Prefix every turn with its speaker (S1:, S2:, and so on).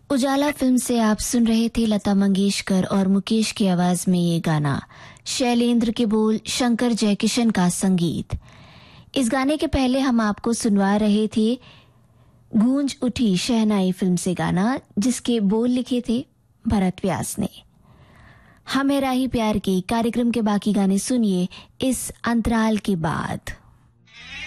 S1: उजाला film से आप सुन रहे थे लता मंगेशकर और मुकेश की आवाज में ये गाना। शैलेंद्र के बोल, शंकर जयकिशन का संगीत। इस गाने के पहले हम आपको सुनवा रहे थे गूंज उठी शहनाई फिल्म से गाना, जिसके बोल लिखे थे भरत व्यास ने। हमें राही प्यार के कार्यक्रम के बाकी गाने सुनिए इस अंतराल के बाद।